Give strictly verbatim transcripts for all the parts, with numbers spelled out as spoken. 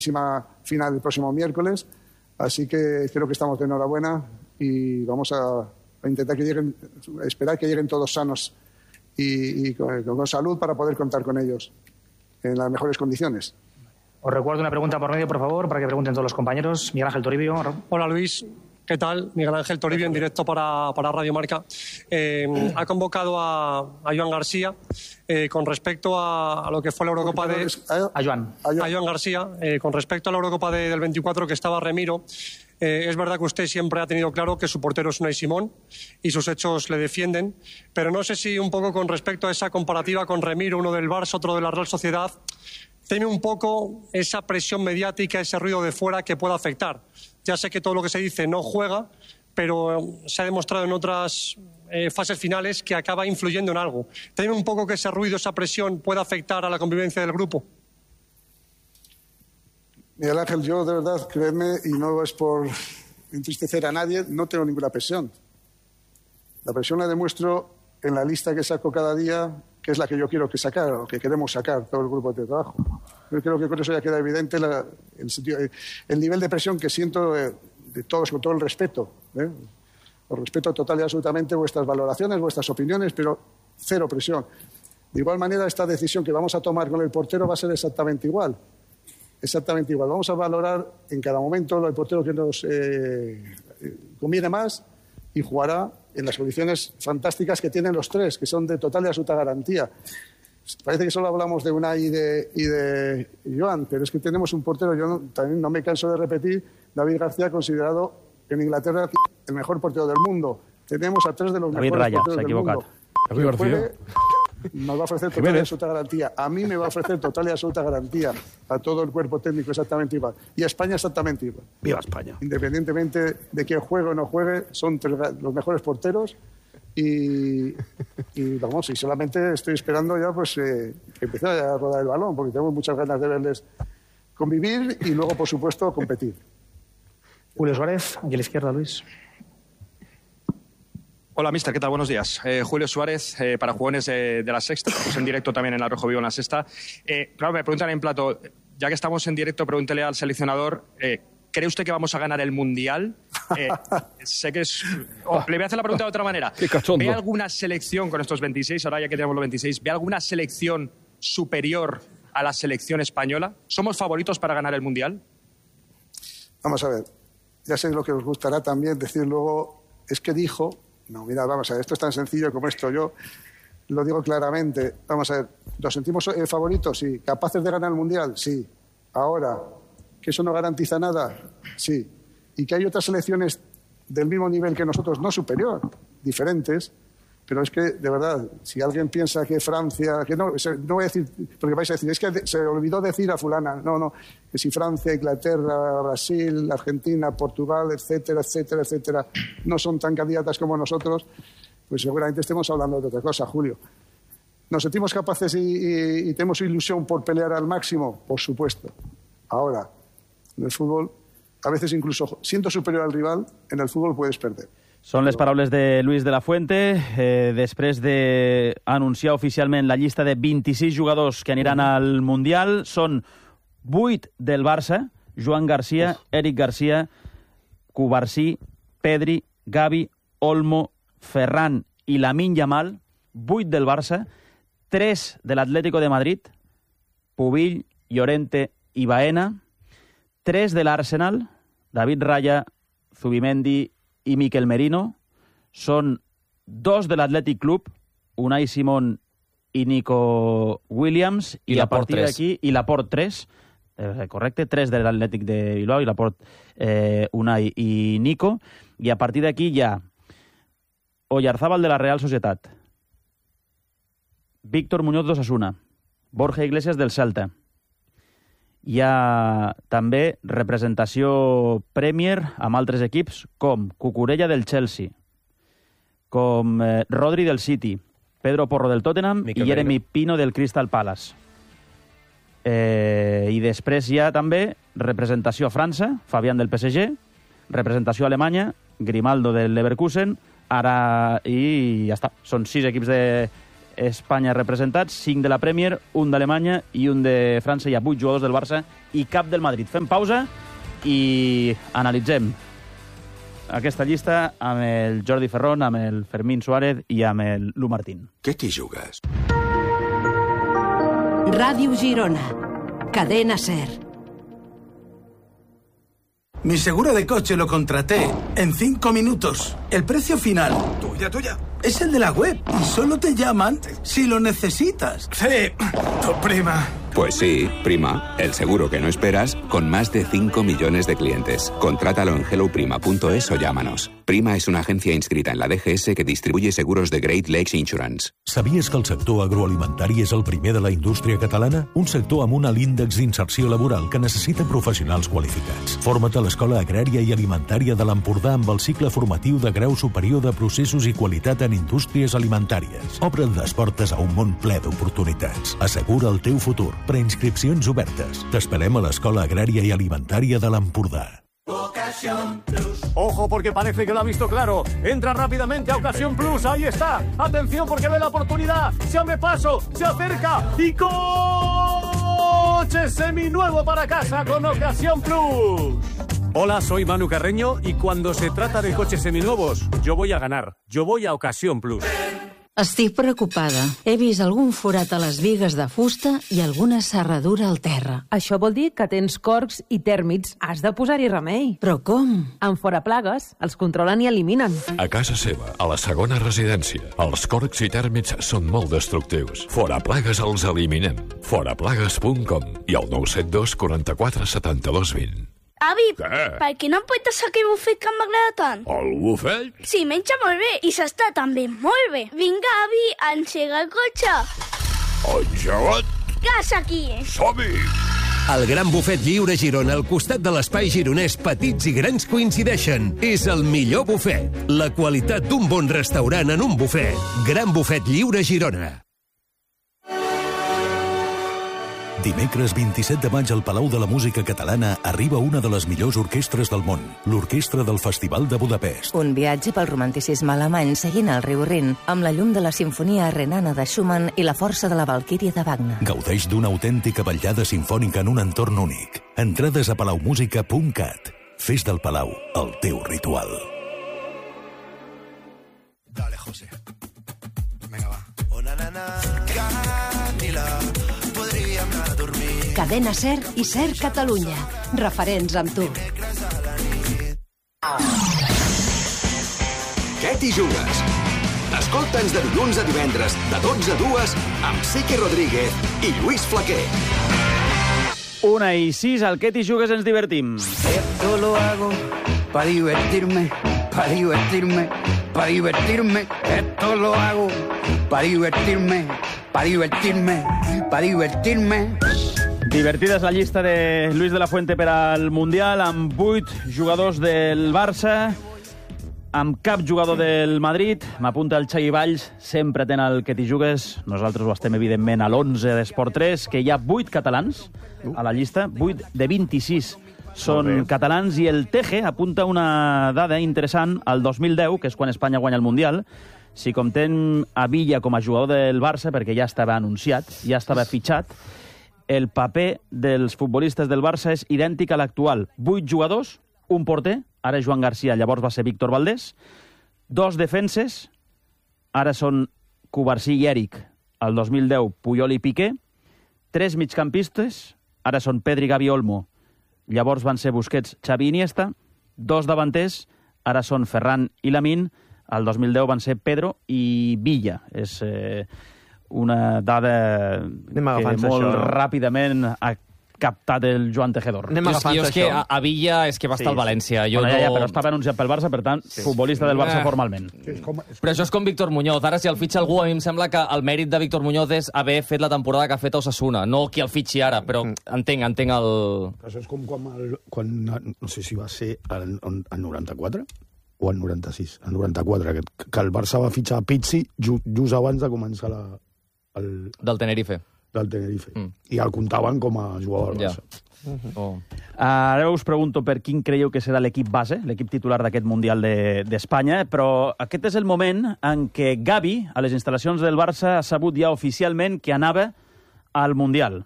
final el próximo miércoles, así que creo que estamos de enhorabuena y vamos a, a intentar que lleguen, esperar que lleguen todos sanos y, y con, con salud para poder contar con ellos en las mejores condiciones. Os recuerdo una pregunta por medio, por favor, para que pregunten todos los compañeros. Miguel Ángel Toribio. Hola, Luis. ¿Qué tal? Miguel Ángel Toribio, en directo para, para Radio Marca. Eh, ha convocado a, a Joan García eh, con respecto a, a lo que fue la Eurocopa de... A Joan. A Joan García, eh, con respecto a la Eurocopa de, del veinticuatro, que estaba Remiro. Eh, es verdad que usted siempre ha tenido claro que su portero es Unai Simón y sus hechos le defienden, pero no sé si un poco con respecto a esa comparativa con Remiro, uno del Barça, otro de la Real Sociedad, teme un poco esa presión mediática, ese ruido de fuera que pueda afectar. Ya sé que todo lo que se dice no juega, pero se ha demostrado en otras eh, fases finales que acaba influyendo en algo. ¿Teme un poco que ese ruido, esa presión pueda afectar a la convivencia del grupo? Miguel Ángel, yo de verdad, créeme, y no es por entristecer a nadie, no tengo ninguna presión. La presión la demuestro en la lista que saco cada día, que es la que yo quiero que sacar, o que queremos sacar todo el grupo de trabajo. Yo creo que con eso ya queda evidente la, el, sentido, el nivel de presión que siento de, de todos, con todo el respeto. ¿eh? Os respeto total y absolutamente vuestras valoraciones, vuestras opiniones, pero cero presión. De igual manera, esta decisión que vamos a tomar con el portero va a ser exactamente igual. Exactamente igual. Vamos a valorar en cada momento el portero que nos eh, conviene más y jugará en las condiciones fantásticas que tienen los tres, que son de total y absoluta garantía. Parece que solo hablamos de Unai y de, y de Joan, pero es que tenemos un portero, yo no, también no me canso de repetir, David García, considerado en Inglaterra el mejor portero del mundo. Tenemos a tres de los David mejores Raya, porteros del mundo. David García. Nos va a ofrecer total y absoluta garantía. A mí me va a ofrecer total y absoluta garantía. A todo el cuerpo técnico exactamente igual. Y a España exactamente igual. Viva España. Independientemente de que juegue o no juegue, son tres, los mejores porteros. Y, y vamos, y solamente estoy esperando ya pues eh, que empiece a rodar el balón, porque tenemos muchas ganas de verles convivir y luego, por supuesto, competir. Julio Suárez, aquí a la izquierda, Luis. Hola, mister, ¿qué tal? Buenos días. Eh, Julio Suárez, eh, para Jugones de, de La Sexta. Estamos en directo también en la Rojo Vivo en La Sexta. Eh, claro, me preguntan en plato, ya que estamos en directo, pregúntele al seleccionador, eh, ¿cree usted que vamos a ganar el Mundial? Eh, sé que es... Oh, le voy a hacer la pregunta de otra manera. Qué cachondo. ¿Ve alguna selección con estos veintiséis, ahora ya que tenemos los veintiséis, ¿ve alguna selección superior a la selección española? ¿Somos favoritos para ganar el Mundial? Vamos a ver, ya sé lo que os gustará también decir luego, es que dijo... No, mirad, vamos a ver, esto es tan sencillo como esto. Yo lo digo claramente. Vamos a ver, ¿nos sentimos eh, favoritos? Sí. ¿Capaces de ganar el Mundial? Sí. Ahora, ¿que eso no garantiza nada? Sí. Y que hay otras selecciones del mismo nivel que nosotros, no superior, diferentes, pero es que, de verdad, si alguien piensa que Francia... que no, no voy a decir, porque vais a decir, es que se olvidó decir a fulana. No, no, que si Francia, Inglaterra, Brasil, Argentina, Portugal, etcétera, etcétera, etcétera, no son tan candidatas como nosotros, pues seguramente estemos hablando de otra cosa, Julio. ¿Nos sentimos capaces y, y, y tenemos ilusión por pelear al máximo? Por supuesto. Ahora, en el fútbol, a veces incluso siendo superior al rival, en el fútbol puedes perder. Són les paraules de Luis de la Fuente, eh, després d'anunciar oficialment la llista de vint-i-sis jugadors que aniran al Mundial. Són vuit del Barça, Joan García, Eric García, Cubarsí, Pedri, Gavi, Olmo, Ferran i Lamine Yamal. Vuit del Barça, tres de l'Atlético de Madrid, Pubill, Llorente i Baena, tres de l'Arsenal, David Raya, Zubimendi i Miquel Merino. Són dos de l'Athletic Club, Unai Simón i Nico Williams, i, i a partir d'aquí, i Laporte tres, eh, correcte, tres de l'Atlètic de Bilbao, i Laporte, eh, Unai i Nico, i a partir d'aquí hi ha Oyarzábal de la Real Societat, Víctor Muñoz d'Osasuna, Borja Iglesias del Celta. Hi ha també representació Premier amb altres equips com Cucurella del Chelsea, com eh, Rodri del City, Pedro Porro del Tottenham Miquel i Jeremy Reino. Pino del Crystal Palace. Eh, I després hi ha també representació a França, Fabián del P S G, representació a Alemanya, Grimaldo del Leverkusen, ara i ja està. Són sis equips de Espanya representats, cinc de la Premier, un d'Alemanya i un de França. Hi ha vuit jugadors del Barça i cap del Madrid. Fem pausa i analitzem aquesta llista amb el Jordi Ferrón, amb el Fermín Suárez i amb el Lu Martín. Què t'hi jugues? Ràdio Girona. Cadena SER. Mi seguro de coche lo contraté en cinco minutos. El precio final... Tuya, tuya. Es el de la web y solo te llaman si lo necesitas. Sí, tu prima. Pues sí, Prima, el seguro que no esperas con más de cinco millones de clientes. Contrátalo en hello prima punto es o llámanos. Prima es una agencia inscrita en la D G S que distribuye seguros de Great Lakes Insurance. Sabies que el sector agroalimentari és el primer de la indústria catalana? Un sector amb un alt índex d'inserció laboral que necessita professionals qualificats. Forma't a l'Escola Agrària i Alimentària de l'Empordà amb el cicle formatiu de grau superior de processos i qualitat en indústries alimentàries. Obre't les portes a un món ple d'oportunitats. Assegura el teu futur. Preinscripcions obertes. T'esperem a l'Escola Agrària i Alimentària de l'Empordà. Ojo, porque parece que lo ha visto claro. Entra rápidamente a Ocasión Plus. Ahí está. Atención, porque ve la oportunidad. Se abre paso, se acerca y coche seminuevo para casa con Ocasión Plus. Hola, soy Manu Carreño y cuando se trata de coches seminuevos, yo voy a ganar. Yo voy a Ocasión Plus. Estic preocupada. He vist algun forat a les bigues de fusta i alguna serradura al terra. Això vol dir que tens corcs i tèrmits. Has de posar-hi remei. Però com? En fora plagues, els controlen i eliminen. A casa seva, a la segona residència, els corcs i tèrmits són molt destructius. Fora plagues els eliminem. fora plagues punt com i el nou set dos quaranta-quatre setanta-dos vint. Avi, Què? per què no em portes aquell bufet que m'agrada tant? El bufet? Sí, menja molt bé i s'està també molt bé. Vinga, avi, engega el cotxe. Engegat? Gas aquí. Som-hi! El Gran Bufet Lliure Girona, al costat de l'espai gironès, petits i grans coincideixen. És el millor bufet. La qualitat d'un bon restaurant en un bufet. Gran Bufet Lliure Girona. Dimecres vint-i-set de maig al Palau de la Música Catalana arriba una de les millors orquestres del món, l'Orquestra del Festival de Budapest. Un viatge pel romanticisme alemany seguint el riu Rin, amb la llum de la Simfonia Renana de Schumann i la força de la Valquíria de Wagner. Gaudeix d'una autèntica ballada sinfònica en un entorn únic. Entrades a palaumusica punt cat. Fes del Palau el teu ritual. Dale, José. Venga, va. Una nana, Camila. Cadena SER i SER Catalunya. Referents amb tu. Què t'hi jugues? Escolta'ns de dilluns a divendres, de dotze a dues, amb Sique Rodríguez i Lluís Flaquer. Una i sis, al Què t'hi jugues ens divertim. Esto lo hago para divertirme, para divertirme, para divertirme. Esto lo hago para divertirme, para divertirme, para divertirme. Divertida és la llista de Luis de la Fuente per al Mundial, amb vuit jugadors del Barça, amb cap jugador del Madrid. M'apunta el Xavi Valls, sempre ten el Què t'hi jugues. Nosaltres ho estem, evidentment, a l'onze d'Esport tres, que hi ha vuit catalans a la llista, vuit de vint-i-sis són catalans, i el Teje apunta una dada interessant. Al dos mil deu, que és quan Espanya guanya el Mundial, si comptem a Villa com a jugador del Barça, perquè ja estava anunciat, ja estava fitxat, el paper dels futbolistes del Barça és idèntic a l'actual. Vuit jugadors, un porter, ara Joan Garcia, llavors va ser Víctor Valdés, dos defenses, ara són Cubarsí i Eric, al dos mil deu Puyol i Piqué, tres migcampistes, ara són Pedri, Gavi, Olmo, llavors van ser Busquets, Xavi i Iniesta, dos davanters, ara són Ferran i Lamine, al dos mil deu van ser Pedro i Villa. És eh, una dada que molt això, no? ràpidament ha captat el Joan Tejedor. Anem agafant jo és que a, a Villa és que va estar sí, al València. Jo bueno, no... ja, ja, però estava anunciat pel Barça, per tant, sí, futbolista del Barça eh. formalment. Sí, és com, és com... Però això és com Víctor Muñoz. Ara, si el fitxa algú, a mi em sembla que el mèrit de Víctor Muñoz és haver fet la temporada que ha fet a Osasuna, no qui el fitxi ara, però mm. entenc, entenc el... Això és com quan, el, quan no sé si va ser el, el noranta-quatre o el noranta-sis, el noranta-quatre, que, que el Barça va fitxar Pizzi just, just abans de començar la... El... Del Tenerife. Del Tenerife. Mm. I el comptaven com a jugador del Barça. Ja. Oh. Ara us pregunto per quin creieu que serà l'equip base, l'equip titular d'aquest Mundial d'Espanya, de, però aquest és el moment en què Gavi, a les instal·lacions del Barça, ha sabut ja oficialment que anava al Mundial.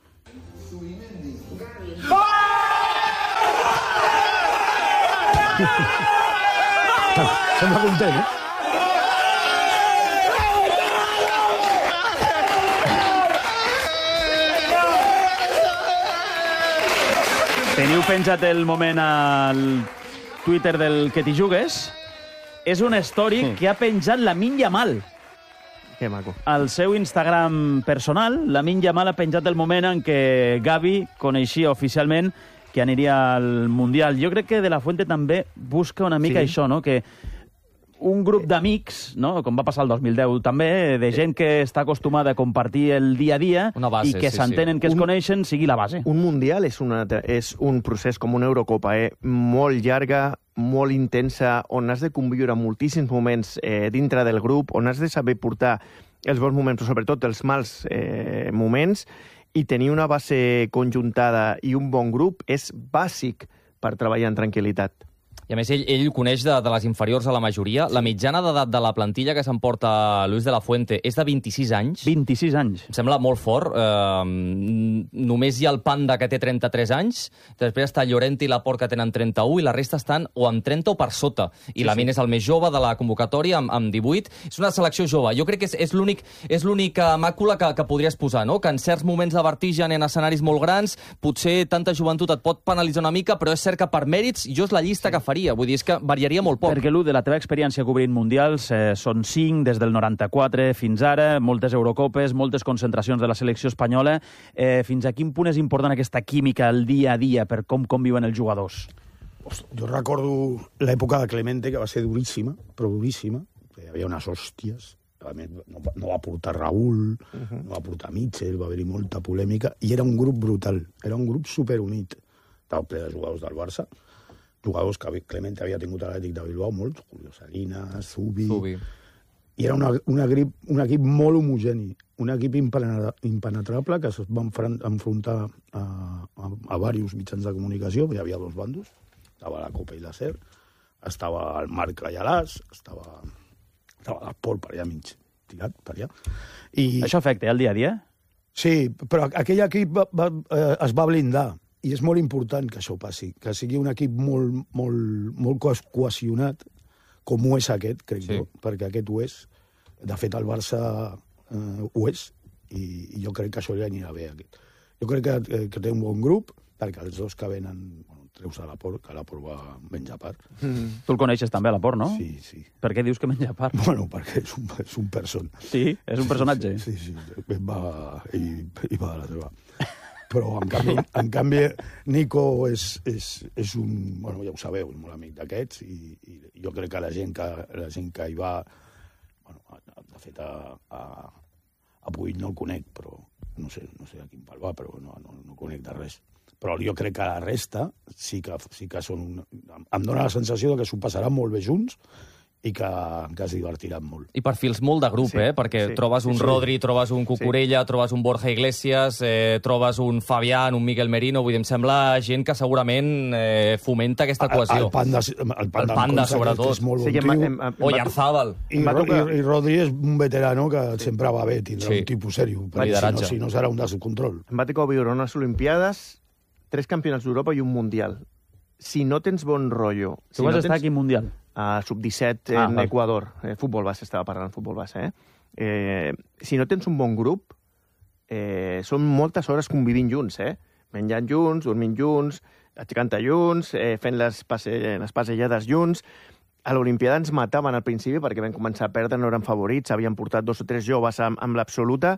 Sembla content, eh? Teniu penjat el moment al Twitter del Que t'hi jugues. És una story sí. que ha penjat Lamine Yamal. Que maco. Al seu Instagram personal, Lamine Yamal ha penjat el moment en què Gavi coneixia oficialment que aniria al Mundial. Jo crec que De La Fuente també busca una mica sí. això, no? Que un grup d'amics, no? Com va passar el dos mil deu també, de gent que està acostumada a compartir el dia a dia base, i que sí, s'entenen, sí. que es un, coneixen, sigui la base. Un Mundial és, una, és un procés com una Eurocopa, eh? molt llarga, molt intensa, on has de conviure moltíssims moments eh, dintre del grup, on has de saber portar els bons moments, però sobretot els mals eh, moments, i tenir una base conjuntada i un bon grup és bàsic per treballar en tranquil·litat. I a més, ell, ell coneix de, de les inferiors a la majoria. La mitjana d'edat de la plantilla que s'emporta Luis de la Fuente és de vint-i-sis anys. vint-i-sis anys. Em sembla molt fort. Eh, només hi ha el Panda, que té trenta-tres anys, després està Llorente i Laporte, que tenen trenta-u, i la resta estan o amb trenta o per sota. I sí, Lamine sí. és el més jove de la convocatòria, amb, amb divuit. És una selecció jove. Jo crec que és, és l'únic és l'única màcula que, que podries posar, no? Que en certs moments de vertigen, en escenaris molt grans, potser tanta joventut et pot penalitzar una mica, però és cert que per mèrits jo és la llista que faria. Vull dir, és que variaria molt poc. Perquè, Lu, de la teva experiència cobrint mundials, eh, són cinc des del noranta-quatre fins ara, moltes Eurocopes, moltes concentracions de la selecció espanyola. Eh, fins a quin punt és important aquesta química al dia a dia per com conviuen els jugadors? Ostres, jo recordo l'època de Clemente, que va ser duríssima, però duríssima. Hi havia unes hòsties. A més, no, no va portar Raúl, uh-huh. no va portar Mitchell, va haver-hi molta polèmica, i era un grup brutal. Era un grup superunit. Estava ple de jugadors del Barça, jugadors que Clemente havia tingut a l'Atlètic de Bilbao, molts, Julio Salinas, Zubi... Zubi. I era una, una grip, un equip molt homogeni, un equip impenetrable que es va enfrontar a, a, a diversos mitjans de comunicació, hi havia dos bandos, estava la Copa i la Ser, estava el Marc Ayalàs, estava, estava l'Esport per allà mig, tirat per allà. I... Això afecta el dia a dia? Sí, però aquell equip va, va, eh, es va blindar. I és molt important que això passi, que sigui un equip molt, molt, molt cohesionat, com ho és aquest, crec sí. jo, perquè aquest ho és. De fet, el Barça eh, ho és, i, i jo crec que això li anirà bé. Aquest. Jo crec que, que té un bon grup, perquè els dos que venen, bueno, treus a Laporte, que Laporte va menjar part. Mm. Tu el coneixes també, a Laporte, no? Sí, sí. Per què dius que menja part? Bueno, perquè és un, és un person. Sí? És un personatge? Sí, sí, sí. Va, i, i va a la seva... Però, en canvi, en canvi Nico és, és, és un... Bueno, ja ho sabeu, és molt amic d'aquests, i, i jo crec que la gent que, la gent que hi va... Bueno, de fet, a, a, a Puig no el conec, però no sé, no sé a quin pal va, però no, no, no conec de res. Però jo crec que la resta sí que, sí que són... Un... Em dóna la sensació de que s'ho passaran molt bé junts, i que, que es divertiran molt. I perfils molt de grup, sí, eh? Perquè sí, trobes un sí, Rodri, trobes un Cucurella, sí. trobes un Borja Iglesias, eh, trobes un Fabián, un Miguel Merino, vull dir, em sembla gent que segurament eh, fomenta aquesta cohesió. El, el Panda, el Panda, el Panda sobretot. És molt bon sí, tio. Hem, hem, o Yarzábal. I, i, I Rodri és un veterano que sí. sempre va bé, tindrà sí. un tipus sèrio, perquè si no, si no serà un descontrol. Em va tocar viure unes Olimpiades, tres campionats d'Europa i un Mundial. Si no tens bon rotllo... Tu si vas no estar tens... aquí Mundial? A sub disset ah, en val. Equador. Eh, futbol base, estava parlant futbol base, eh? eh? Si no tens un bon grup, eh, són moltes hores convivint junts, eh? Menjant junts, dormint junts, aixecant-te junts, eh, fent les, passe... les passejades junts. A l'Olimpiada ens mataven al principi perquè vam començar a perdre, no eren favorits, havien portat dos o tres joves amb, amb l'absoluta,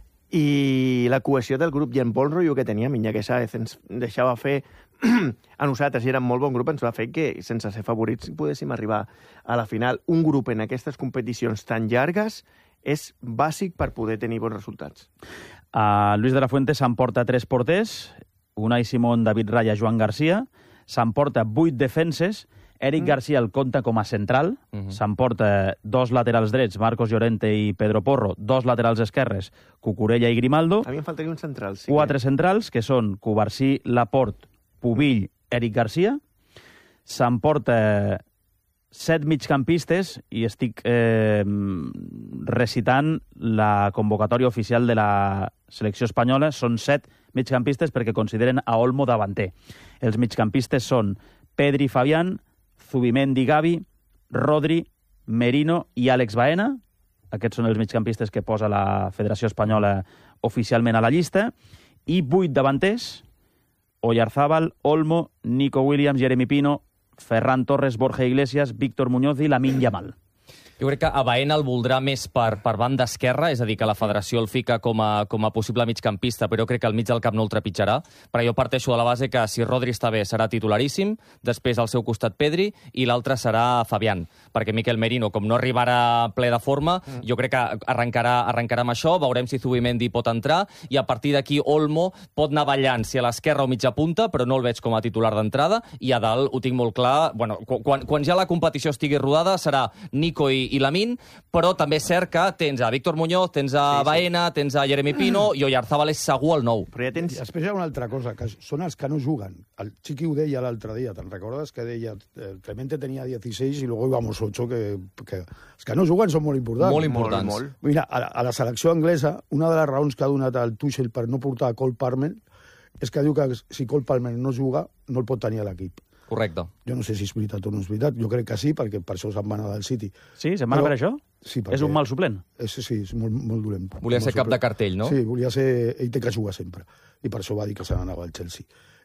i la cohesió del grup i el bon rotllo que teníem, Iñaki Sáez ens deixava fer a nosaltres, i era un molt bon grup, ens va fer que, sense ser favorits, podéssim arribar a la final. Un grup en aquestes competicions tan llargues és bàsic per poder tenir bons resultats. Uh, Luis de la Fuente s'emporta tres porters, Unai Simón, David Raya, Joan Garcia, s'emporta vuit defenses, Eric Garcia el compta com a central, uh-huh. s'emporta dos laterals drets, Marcos Llorente i Pedro Porro, dos laterals esquerres, Cucurella i Grimaldo. A mi em faltaria un central, sí. Quatre que... centrals, que són Covarsí, Laporte, Pubill, Eric Garcia. S'emporta set migcampistes i estic eh, recitant la convocatòria oficial de la selecció espanyola. Són set migcampistes perquè consideren a Olmo davanter. Els migcampistes són Pedri, Fabián, Zubimendi, Gavi, Rodri, Merino i Àlex Baena. Aquests són els migcampistes que posa la Federació Espanyola oficialment a la llista. I vuit davanters: Oyarzábal, Olmo, Nico Williams, Jeremy Pino, Ferran Torres, Borja Iglesias, Víctor Muñoz i Lamine Yamal. Jo crec que a Baena el voldrà més per, per banda esquerra, és a dir, que la federació el fica com a, com a possible migcampista, però crec que al mig del camp no el trepitjarà. Però jo parteixo de la base que si Rodri està bé serà titularíssim, després al seu costat Pedri i l'altre serà Fabián, perquè Miquel Merino, com no arribarà ple de forma, mm. jo crec que arrencarà, arrencarà amb això, veurem si Zubimendi pot entrar, i a partir d'aquí Olmo pot anar ballant si a l'esquerra o mitja punta, però no el veig com a titular d'entrada, i a dalt ho tinc molt clar. Bueno, quan, quan ja la competició estigui rodada serà Nico i i Lamine, però també és cert que tens a Víctor Muñoz, tens a sí, sí. Baena, tens a Jeremy Pino i Oyarzábal és segur el nou. Però ja tens... I després hi ha una altra cosa, que són els que no juguen. El Chiqui ho deia l'altre dia, te'n recordes? Que deia, el Clemente tenia dieciséis i luego íbamos ocho, que, que els que no juguen són molt importants. Molt importants. Molt, molt. Mira, a la, a la selecció anglesa, una de les raons que ha donat el Tuchel per no portar a Cole Palmer és que diu que si Cole Palmer no juga, no el pot tenir a l'equip. Correcte. Jo no sé si és veritat o no és veritat. Jo crec que sí, perquè per això se'n va anar del City. Sí, se'n va anar per això? Sí, perquè... És un mal suplent? És, sí, és molt, molt dolent. Volia ser cap de cartell, no? Sí, volia ser... Ell té que jugar sempre. I per això va dir que se n'anava al Chelsea.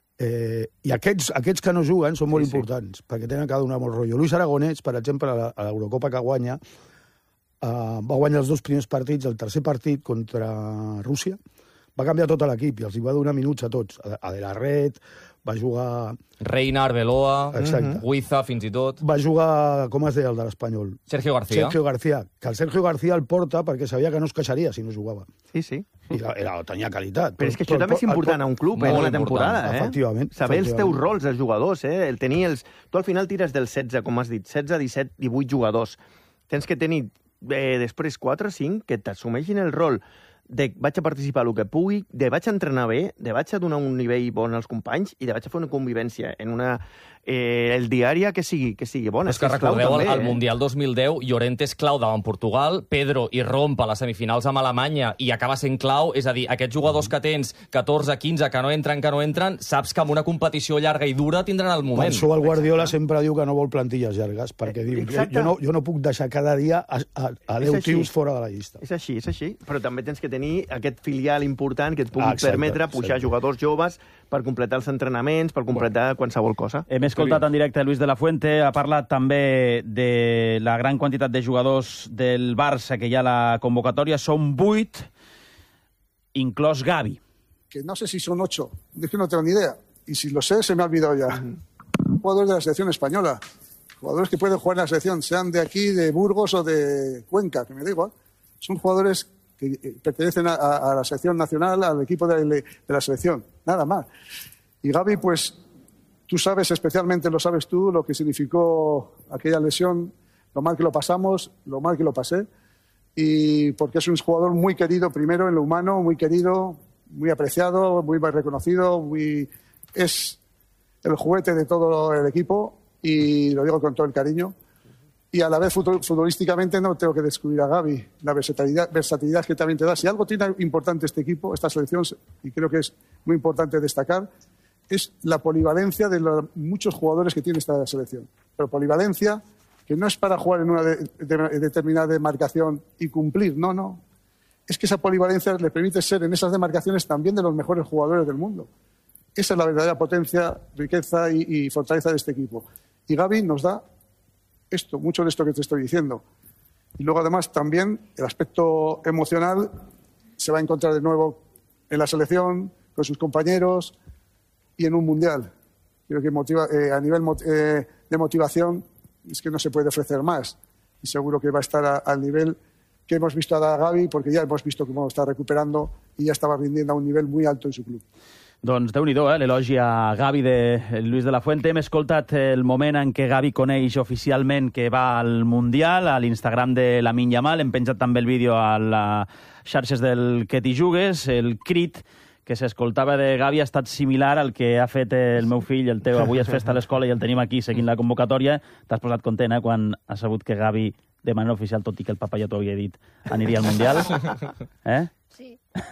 Eh, I aquests, aquests que no juguen són molt sí, importants, sí. perquè tenen que donar molt rotllo. Luis Aragonès, per exemple, a l'Eurocopa que guanya, eh, va guanyar els dos primers partits, el tercer partit contra Rússia, va canviar tot l'equip i els hi va donar minuts a tots. A De La Red, va jugar... Reina, Arbeloa, Exacte. Huiza, fins i tot. Va jugar, com es deia el de l'Espanyol? Sergio García. Sergio García. Que el Sergio García el porta perquè sabia que no es queixaria si no jugava. Sí, sí. I la, la, tenia qualitat. Però és que això també és important a un club, eh, en una temporada. Eh? Efectivament. Saber els teus rols, els jugadors. Eh? El tenir els... Tu al final tires del setze, com has dit, setze, disset, divuit jugadors. Tens que tenir eh, després quatre o cinc que t'assumeixin el rol de vaig a participar el que pugui, de vaig a entrenar bé, de vaig a donar un nivell bon als companys i de vaig a fer una convivència en una... Eh, el diària que sigui, que sigui bona. És que, que recordeu, també, al eh? Mundial dos mil deu, Llorente és clau davant Portugal, Pedro irromp a les semifinals amb Alemanya i acaba sent clau, és a dir, aquests jugadors que tens catorze, quinze, que no entren, que no entren, saps que en una competició llarga i dura tindran el moment. Per això el Guardiola Exacte. sempre diu que no vol plantilles llargues, perquè diu, jo no, jo no puc deixar cada dia a, a, a deu tios fora de la llista. És així, és així, però també tens que tenir aquest filial important que et pugui ah, exacte, permetre pujar exacte. jugadors joves per completar els entrenaments, per completar bueno. qualsevol cosa. Hem escoltat en directe Luis de la Fuente, ha parlat també de la gran quantitat de jugadors del Barça que hi ha a la convocatòria. Són vuit, inclòs Gavi. Que no sé si son ocho, es que no tengo ni idea. Y si lo sé, se me ha olvidado ya. Uh-huh. Jugadores de la selección española. Jugadores que pueden jugar en la selección, sean de aquí, de Burgos o de Cuenca, que me da igual. Son jugadores que pertenecen a, a la selección nacional, al equipo de, de la selección, nada más. Y Gavi, pues, tú sabes, especialmente lo sabes tú, lo que significó aquella lesión, lo mal que lo pasamos, lo mal que lo pasé, y porque es un jugador muy querido, primero en lo humano, muy querido, muy apreciado, muy reconocido, muy... es el juguete de todo el equipo, y lo digo con todo el cariño. Y a la vez futbolísticamente no tengo que descubrir a Gavi, la versatilidad, versatilidad que también te da. Si algo tiene importante este equipo, esta selección, y creo que es muy importante destacar, es la polivalencia de los muchos jugadores que tiene esta selección. Pero polivalencia que no es para jugar en una de, de, de determinada demarcación y cumplir, no, no. Es que esa polivalencia le permite ser en esas demarcaciones también de los mejores jugadores del mundo. Esa es la verdadera potencia, riqueza y, y fortaleza de este equipo. Y Gavi nos da esto, mucho de esto que te estoy diciendo. Y luego, además, también el aspecto emocional se va a encontrar de nuevo en la selección, con sus compañeros y en un mundial. Creo que motiva, eh, a nivel eh, de motivación es que no se puede ofrecer más. Y seguro que va a estar a, al nivel que hemos visto a Gavi, porque ya hemos visto cómo está recuperando y ya estaba rindiendo a un nivel muy alto en su club. Doncs Déu-n'hi-do, eh? L'elogi a Gavi de Luis de la Fuente. Hem escoltat el moment en què Gavi coneix oficialment que va al Mundial, a l'Instagram de Lamine Yamal. Hem penjat també el vídeo a les xarxes del Que t'hi jugues. El crit que s'escoltava de Gavi ha estat similar al que ha fet el meu fill, el teu. Avui és festa a l'escola i el tenim aquí seguint la convocatòria. T'has posat content, eh?, quan has sabut que Gavi, de manera oficial, tot i que el papa ja t'ho havia dit, aniria al Mundial. Eh? Sí.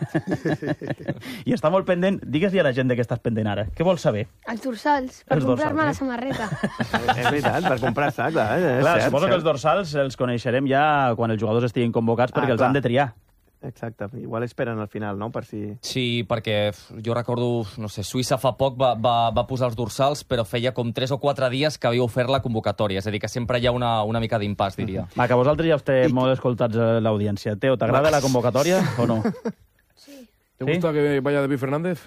I està molt pendent. Digues-li a la gent de què estàs pendent ara. Què vols saber? Els dorsals, per Els comprar-me dorsals, la samarreta. És veritat, per comprar-se, clar. Eh? Clar, cert, suposo cert. que els dorsals els coneixerem ja quan els jugadors estiguin convocats perquè Ah, els clar. han de triar. Exacte, igual esperen al final, no?, per si... Sí, perquè jo recordo, no sé, Suïssa fa poc va, va, va posar els dorsals, però feia com tres o quatre dies que havia ofert la convocatòria. És a dir, que sempre hi ha una, una mica d'impàs, diria. Va, que vosaltres ja us té molt escoltats a l'audiència. Teo, t'agrada la convocatòria o no? ¿Te gusta que vaya David Fernández?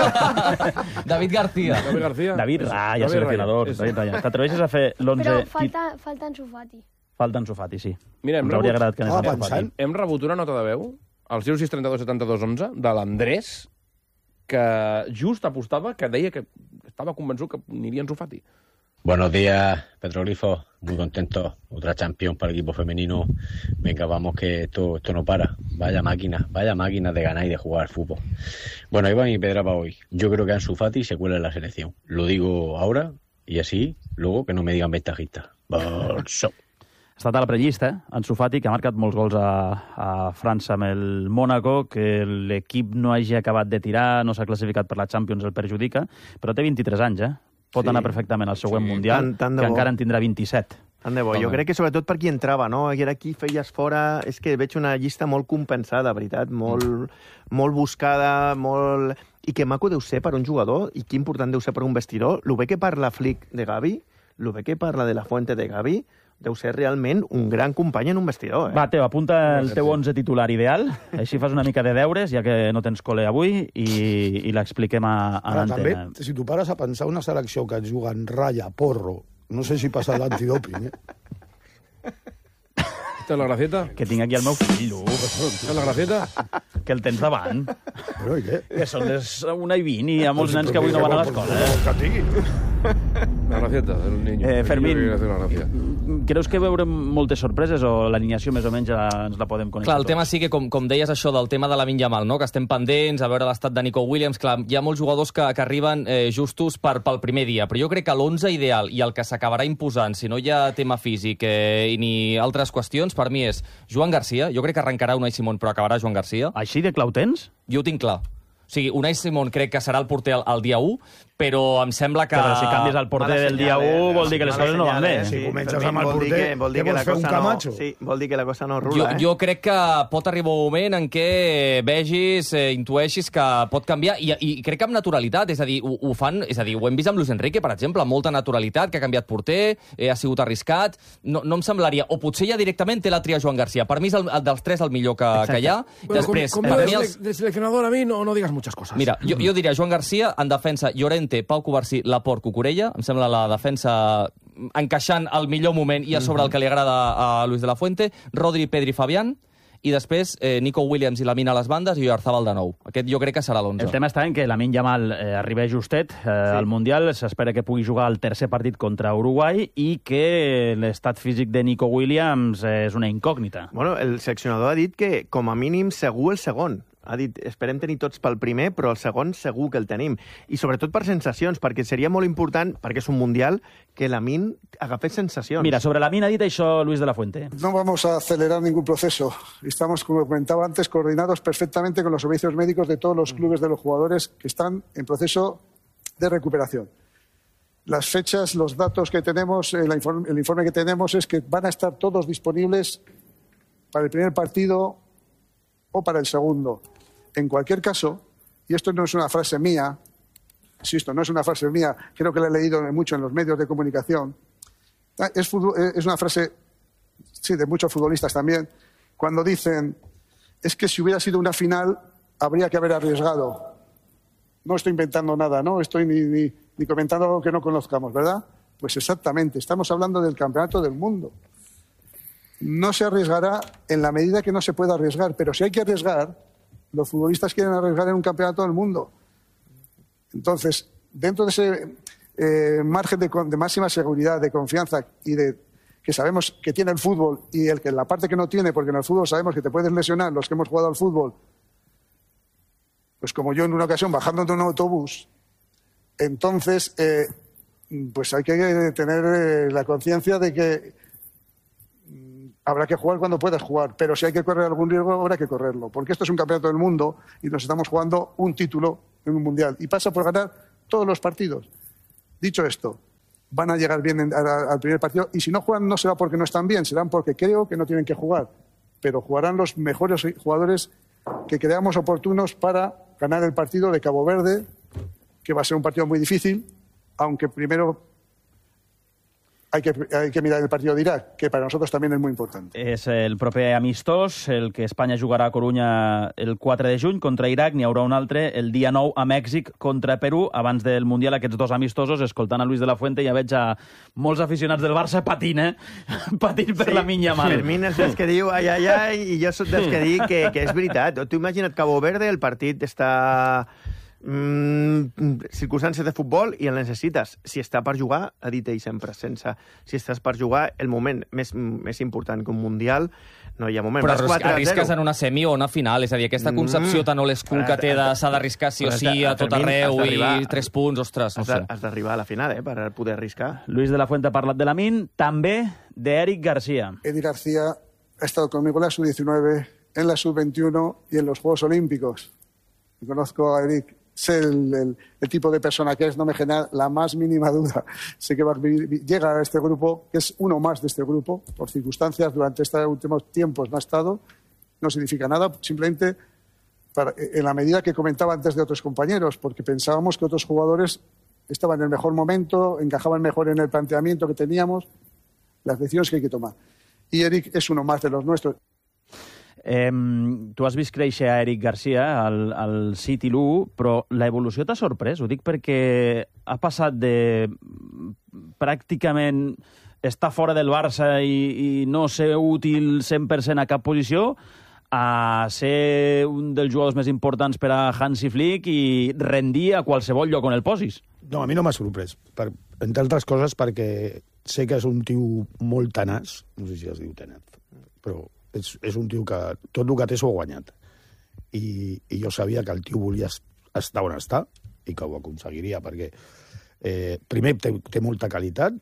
David García. David García. David Raya, David seleccionador. Raya, David Raya. T'atreveixes a fer l'onze... Però falta, falta en Sofati. Falta en Sofati, sí. Mira, hem Ens hauria rebut, agradat que anés en Sofati. hem rebut una nota de veu al zero sis trenta dos setanta dos onze de l'Andrés, que just apostava, que deia que estava convençut que aniria en Sofati. Buenos días, Petroglifo. Muy contento. Otra Champions para el equipo femenino. Venga, vamos que esto, esto no para. Vaya máquina, vaya máquina de ganar y de jugar al fútbol. Bueno, ahí va mi pedra para hoy. Yo creo que Ansu Fati se cuela en la selección. Lo digo ahora y así, luego que no me digan ventajista. Barça. Ha estat a la prellista, eh? Ansu Fati, que ha marcat molts gols a, a França amb el Mónaco, que l'equip no hagi acabat de tirar, no s'ha classificat per la Champions, el perjudica, però té vint-i-tres anys, eh? Pot Sí. anar perfectament al següent Sí. Mundial, Tant- tant de que bo. encara en tindrà vint-i-set. Tant de bo. Jo crec que sobretot per qui entrava, no? Era qui feies fora... És que veig una llista molt compensada, veritat, molt, molt buscada, molt... I que maco deu ser per un jugador, i que important deu ser per un vestidor. Lo bé que parla Flick de Gavi, lo bé que parla de la Fuente de Gavi, deu ser realment un gran company en un vestidor, eh? Va, Teo, apunta el teu onze titular ideal, així fas una mica de deures, ja que no tens col·le avui, i, i l'expliquem a, a Ara, també, l'antena. si tu pares a pensar una selecció que et juguen ratlla, porro, no sé si passa l'antidoping, eh? ¿Esta es la gracieta? Que tinc aquí el meu fill, uf. ¿Esta es la gracieta? Que el tens davant. Però i què? Que són les una i vint i hi ha molts nens que avui no van a l'escola. Eh? La gracieta del niño. Eh, El Fermín, niño que quiere hacer la gracia. creus que veurem moltes sorpreses o l'alineació més o menys ja ens la podem conèixer? Clar, el tema sí que, com, com deies això del tema de la Lamine Yamal, no? Que estem pendents, a veure l'estat de Nico Williams, clar, hi ha molts jugadors que, que arriben eh, justos per, pel primer dia, però jo crec que l'onze ideal i el que s'acabarà imposant, si no hi ha tema físic eh, i ni altres qüestions, per mi és Joan Garcia. Jo crec que arrencarà Unai Simón, però acabarà Joan Garcia. Així de clar ho tens? Jo ho tinc clar. O sigui, Unai Simón crec que serà el porter el, el dia u, però em sembla que... Però si canvies el porter del dia u, vol dir que les coses no van bé. Si comences amb el vol dir porter, que, vol dir què que la vols fer, un cosa no... Camacho? Sí, vol dir que la cosa no Jo, rula, eh? jo crec que pot arribar un moment en què vegis, eh, intueixis que pot canviar, i, i crec que amb naturalitat, és a dir, ho, ho fan, és a dir, ho hem vist amb Luis Enrique, per exemple, amb molta naturalitat, que ha canviat porter, eh, ha sigut arriscat, no, no em semblaria, o potser ja directament té la tria Joan Garcia. Per mi és el, el dels tres el millor que, que hi ha. Bueno, Després, con, per conmigo mi de, els... de seleccionador a mí no, no digas muchas cosas. Mira, jo, jo diria Joan Garcia, en defensa Llorente, Pau Covarsí, Laporte, Cucurella. Em sembla la defensa encaixant al millor moment i a sobre el que li agrada a Luis de la Fuente. Rodri, Pedri, Fabián. I després eh, Nico Williams i Lamine a les bandes i Oyarzabal de nou. Aquest jo crec que serà l'onze. El tema està en que Lamine Yamal eh, arriba justet eh, sí. al Mundial, s'espera que pugui jugar el tercer partit contra Uruguai i que l'estat físic de Nico Williams eh, és una incògnita. Bueno, el seleccionador ha dit que, com a mínim, segur el segon. Ha dit, esperem tenir tots pel primer, però el segon segur que el tenim. I sobretot per sensacions, perquè seria molt important, perquè és un Mundial, que Lamine agafés sensacions. Mira, sobre Lamine ha dit això Luis de la Fuente. No vamos a acelerar ningún proceso. Estamos, como comentaba antes, coordinados perfectamente con los servicios médicos de todos los clubes de los jugadores que están en proceso de recuperación. Las fechas, los datos que tenemos, el informe, el informe que tenemos es que van a estar todos disponibles para el primer partido o para el segundo. En cualquier caso, y esto no es una frase mía, insisto, no es una frase mía, creo que la he leído mucho en los medios de comunicación, es, es una frase, sí, de muchos futbolistas también, cuando dicen, es que si hubiera sido una final, habría que haber arriesgado. No estoy inventando nada, no estoy ni, ni, ni comentando algo que no conozcamos, ¿verdad? Pues exactamente, estamos hablando del campeonato del mundo. No se arriesgará en la medida que no se pueda arriesgar, pero si hay que arriesgar, los futbolistas quieren arriesgar en un campeonato del mundo. Entonces, dentro de ese eh, margen de, de máxima seguridad, de confianza y de que sabemos que tiene el fútbol y el que la parte que no tiene, porque en el fútbol sabemos que te puedes lesionar, los que hemos jugado al fútbol, pues como yo en una ocasión bajando de un autobús, entonces eh, pues hay que tener eh, la conciencia de que mm, habrá que jugar cuando puedas jugar, pero si hay que correr algún riesgo habrá que correrlo, porque esto es un campeonato del mundo y nos estamos jugando un título en un mundial y pasa por ganar todos los partidos. Dicho esto, van a llegar bien en, a, al primer partido y si no juegan no será porque no están bien, serán porque creo que no tienen que jugar, pero jugarán los mejores jugadores que creamos oportunos para ganar el partido de Cabo Verde, que va a ser un partido muy difícil, aunque primero hay que, hay que mirar el partido de Irak, que para nosotros también es muy importante. És el proper amistós, el que Espanya jugarà a Corunya el quatre de juny contra Iraq. N'hi haurà un altre el dia nou a Mèxic contra Perú. Abans del Mundial, aquests dos amistosos, escoltant a Luis de la Fuente, ja veig a molts aficionats del Barça patint, eh? patint per sí, la minya mal. Fermín és dels que diu ai, ai, ai, i jo soc dels que dic que, que és veritat. Tu imagina't Cabo Verde, el partit està... Mm, circumstàncies de futbol i el necessites. Si està per jugar, ha dit ell sempre, sense... Si estàs per jugar, el moment més, més important que un mundial, no hi ha moment. Però arrisques en una semi o una final, és a dir, aquesta concepció tan old school que té de s'ha d'arriscar sí o sí a tot arreu i tres punts, ostres, no sé. Has d'arribar a la final, eh, per poder arriscar. Luis de la Fuente ha parlat de Lamine, també d'Eric García. Eric García ha estado conmigo en la sub diecinueve, en la sub veintiuno y en los Juegos Olímpicos. Y conozco a Eric. Sé el, el, el tipo de persona que es, no me genera la más mínima duda. Sé que va a vivir, llega a este grupo, que es uno más de este grupo, por circunstancias, durante estos últimos tiempos no ha estado, no significa nada, simplemente para, en la medida que comentaba antes de otros compañeros, porque pensábamos que otros jugadores estaban en el mejor momento, encajaban mejor en el planteamiento que teníamos, las decisiones que hay que tomar. Y Eric es uno más de los nuestros. Eh, tu has vist créixer a Eric Garcia al, al City l'u, però l'evolució t'ha sorprès? Ho dic perquè ha passat de pràcticament estar fora del Barça i, i no ser útil cent per cent a cap posició a ser un dels jugadors més importants per a Hansi Flick i rendir a qualsevol lloc on el posis. No, a mi no m'ha sorprès. Per, entre altres coses perquè sé que és un tio molt tenaç, no sé si es diu tenaç, però és, és un tio que tot el que té s'ho ha guanyat. I, I jo sabia que el tio volia estar on està i que ho aconseguiria, perquè eh, primer té, té molta qualitat,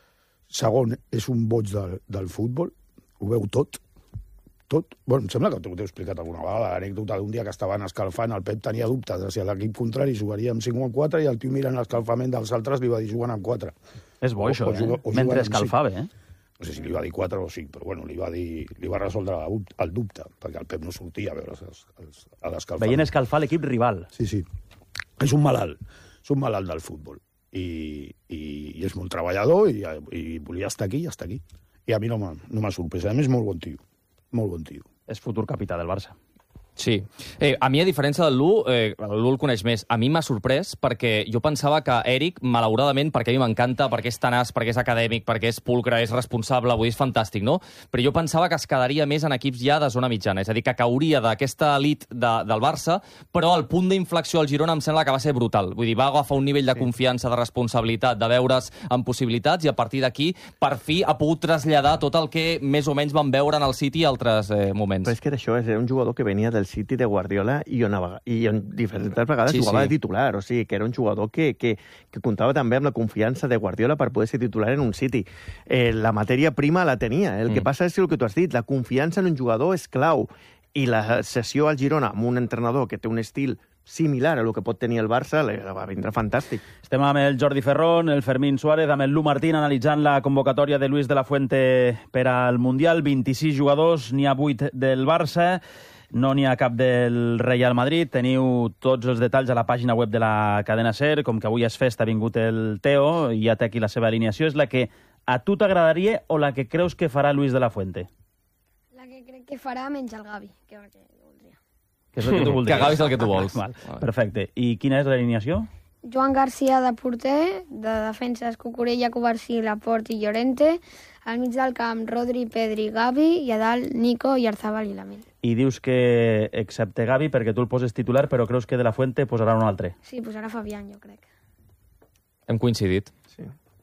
segon, és un boig del, del futbol, ho veu tot, tot. Bueno, em sembla que t'ho he explicat alguna vegada, l'anècdota d'un dia que estaven escalfant, el Pep tenia dubtes de si l'equip contrari jugaria amb cinc o amb quatre i el tio mirant l'escalfament dels altres li va dir jugant amb quatre. És bo, o, això, o, eh? O, o mentre escalfava, eh? No sé si li va dir quatre o cinc, però bueno, li va, dir, li va resoldre el dubte, perquè el Pep no sortia a veure a l'escalfament. Veient escalfar l'equip rival. Sí, sí. És un malalt, és un malalt del futbol. I, i, i és molt treballador i, i volia estar aquí i estar aquí. I a mi no m'ha no sorprès. A més, molt bon tio. Molt bon tio. És futur capità del Barça. Sí. Eh, a mi, a diferència del Lu, eh, el Lu el coneix més, a mi m'ha sorprès perquè jo pensava que Eric, malauradament, perquè a mi m'encanta, perquè és tenaç, perquè és acadèmic, perquè és pulcre, és responsable, vull dir, és fantàstic, no? Però jo pensava que es quedaria més en equips ja de zona mitjana, és a dir, que cauria d'aquesta elit de, del Barça, però el punt d'inflexió al Girona em sembla que va ser brutal. Vull dir, va agafar un nivell de confiança, de responsabilitat, de veure's amb possibilitats, i a partir d'aquí, per fi, ha pogut traslladar tot el que més o menys van veure en el City a altres eh, moments. Però és que era això, és un jugador que venia del City de Guardiola i on, i on diferents vegades sí, jugava sí. de titular, o sigui, que era un jugador que, que, que comptava també amb la confiança de Guardiola per poder ser titular en un City. Eh, la matèria prima la tenia. El mm. que passa és el que tu has dit, la confiança en un jugador és clau. I la sessió al Girona amb un entrenador que té un estil similar a lo que pot tenir el Barça, va vindre fantàstic. Estem amb el Jordi Ferrón, el Fermín Suárez, amb el Lu Martín, analitzant la convocatòria de Luis de la Fuente per al Mundial. vint-i-sis jugadors, n'hi ha vuit del Barça, no n'hi ha cap del Real Madrid. Teniu tots els detalls a la pàgina web de la cadena SER. Com que avui és festa, ha vingut el Teo i ja té aquí la seva alineació. És la que a tu t'agradaria o la que creus que farà Luis de la Fuente? La que crec que farà menys el Gavi, que és el que voldria. Que és el que tu voldries. Que Gavi és el que tu vols. Val. Perfecte. I quina és l'alineació? Joan Garcia de porter, de defenses Cucurella, Covarsí, Laporte i Llorente, Al mig del camp, Rodri, Pedri, Gavi, i a dalt, Nico, Oyarzabal i Lamine. I dius que, excepte Gavi, perquè tu el poses titular, però creus que De La Fuente posarà un altre. Sí, posarà Fabián, jo crec. Hem coincidit. Sí.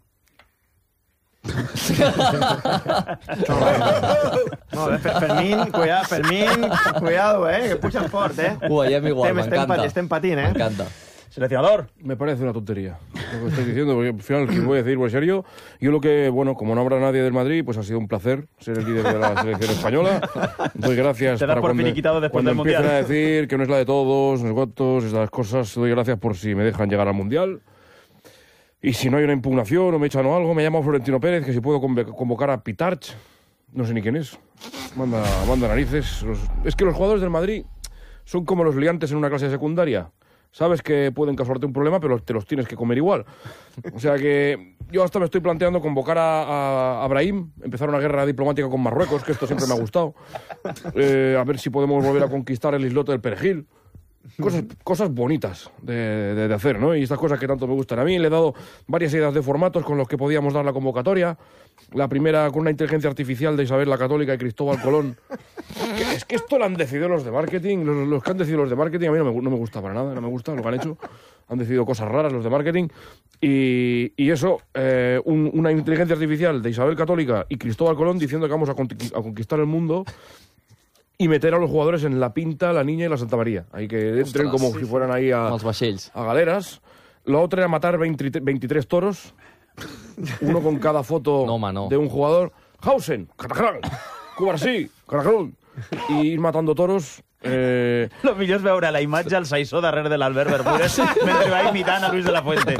No, Fermín, cuidado, Fermín, cuidado, eh, que pujan fort, eh. Ho veiem igual, estem, m'encanta. Estem patint, eh. M'encanta. Seleccionador. Me parece una tontería lo que estáis diciendo, porque al final, ¿qué voy a decir? Pues serio, yo lo que, bueno, como no habrá nadie del Madrid, pues ha sido un placer ser el líder de la selección española. Doy gracias Te das para por cuando, finiquitado después cuando del Mundial. empiecen a decir que no es la de todos, no es votos, estas cosas. Doy gracias por si me dejan llegar al Mundial. Y si no hay una impugnación o me echan o algo, me llama Florentino Pérez, que si puedo convocar a Pitarch, no sé ni quién es. Manda, manda narices. Los, es que los jugadores del Madrid son como los liantes en una clase de secundaria. Sabes que pueden causarte un problema, pero te los tienes que comer igual. O sea que yo hasta me estoy planteando convocar a, a, a Brahim, empezar una guerra diplomática con Marruecos, que esto siempre me ha gustado. Eh, a ver si podemos volver a conquistar el islote del Perejil. Cosas, cosas bonitas de, de, de hacer, ¿no? Y estas cosas que tanto me gustan a mí. Le he dado varias ideas de formatos con los que podíamos dar la convocatoria. La primera con una inteligencia artificial de Isabel la Católica y Cristóbal Colón. Que, es que esto lo han decidido los de marketing. Los, los que han decidido los de marketing a mí no me, no me gusta para nada, no me gusta lo que han hecho. Han decidido cosas raras los de marketing. Y, y eso, eh, un, una inteligencia artificial de Isabel Católica y Cristóbal Colón diciendo que vamos a, conquistar, a conquistar el mundo y meter a los jugadores en la Pinta, la Niña y la Santa María. Ahí que entren Ostras, como sí, si fueran ahí a, a galeras. La otra era matar veinte, veintitrés toros, uno con cada foto no, no. de un jugador. Hausen, Catacrán, Cubarsí, Caracrón. I ir matando toros. Eh... Lo millor és veure la imatge al Saissó darrere de l'Albert Bermúdez mentre va imitant a Luis de la Fuente.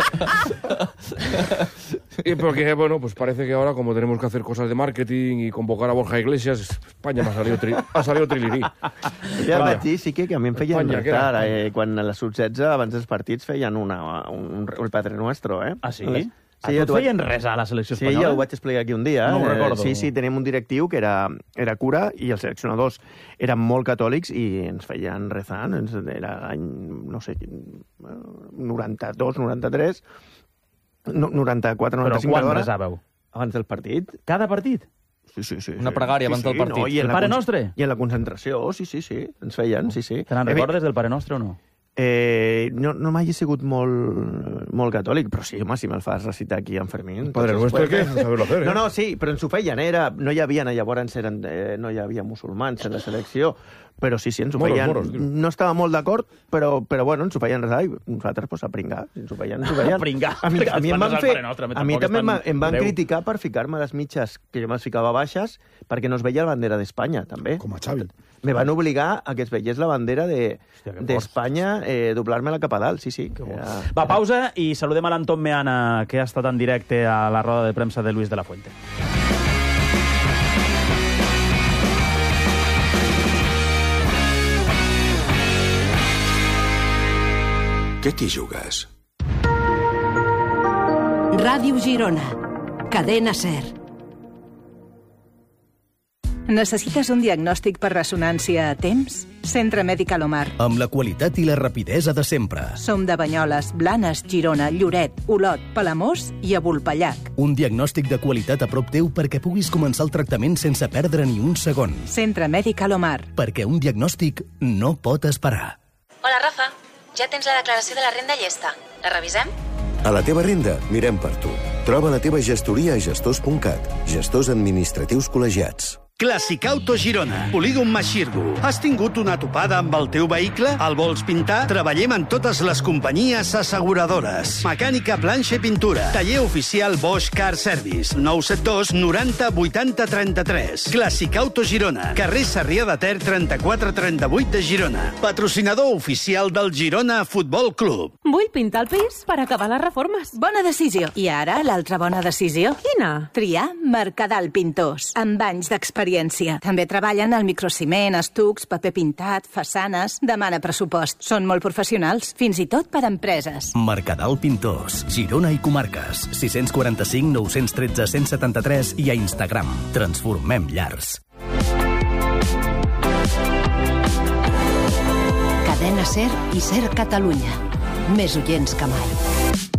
Y porque, bueno, pues parece que ahora, como tenemos que hacer cosas de marketing y convocar a Borja Iglesias, España me ha salido, tri ha salido trilirí. Ja vaig dir, sí que, que a mi em feien retard, eh, quan a les sub setze, abans dels partits, feien una, un, un Padre Nuestro, eh? Ah, sí? Les... Sí, a tu et feien res a la selecció espanyola? Sí, ja ho vaig explicar aquí un dia. No ho recordo. Sí, sí, teníem un directiu que era, era cura i els seleccionadors eren molt catòlics i ens feien rezar. Era l'any, no sé, noranta-dos, noranta-tres, noranta-quatre, noranta-cinc... Però quan rezàveu? Abans del partit. Cada partit? Sí, sí, sí. Una pregària abans sí, sí, del partit. No, el Pare Nostre? I en la concentració, sí, sí, sí. Ens feien, sí, sí. Te n'en recordes del Pare Nostre o no? Eh, no, no mai he sigut molt, molt catòlic, però sí, home, si me'l fas recitar aquí en Fermín... Padre Nuestro, què? Saber-lo hacer, eh? No, no, sí, però ens ho feien, era, no hi havia, llavors eren, eh, no hi havia musulmans en la selecció, però sí, sí, ens ho feien... Moros, moros, no estava molt d'acord, però, però bueno, ens ho feien res, i nosaltres, pues, a pringar, si ens ho feien, ens ho feien. A pringar. A mi, a mi em van fer... A mi també em van criticar per ficar-me les mitges, que jo me'ls ficava baixes, perquè no es veia la bandera d'Espanya, també. Com a Xavi. Me van obligar a que es veiés la bandera d'Espanya, de, eh, doblar-me-la cap a dalt, sí, sí. Era... Va, pausa i saludem a l'Anton Meana, que ha estat en directe a la roda de premsa de Luis de la Fuente. Què t'hi jugues? Ràdio Girona. Cadena SER. Necessites un diagnòstic per ressonància a temps? Centre Mèdic Alomar. Amb la qualitat i la rapidesa de sempre. Som de Banyoles, Blanes, Girona, Lloret, Olot, Palamós i a Vulpellac. Un diagnòstic de qualitat a prop teu perquè puguis començar el tractament sense perdre ni un segon. Centre Mèdic Alomar. Perquè un diagnòstic no pot esperar. Hola, Rafa. Ja tens la declaració de la renda llesta. La revisem? A la teva renda, mirem per tu. Troba la teva gestoria a gestors punt cat. Gestors administratius col·legiats. Clàssic Auto Girona, Polígon Maxirgo. Has tingut una topada amb el teu vehicle? El vols pintar? Treballem en totes les companyies asseguradores. Mecànica, planxa i pintura. Taller oficial Bosch Car Service. nou set dos noranta vuitanta trenta-tres. Clàssic Auto Girona. Carrer Sarrià de Ter trenta-quatre trenta-vuit de Girona. Patrocinador oficial del Girona Futbol Club. Vull pintar el pis per acabar les reformes. Bona decisió. I ara, l'altra bona decisió? Quina? Triar Mercadal Pintors. Amb anys d'experiència. També treballen al microciment, estucs, paper pintat, façanes... Demana pressupost. Són molt professionals, fins i tot per a empreses. Mercadal Pintors, Girona i comarques. sis quatre cinc nou un tres un cent setanta-tres i a Instagram. Transformem llars. Cadena SER i SER Catalunya. Més oients que mai.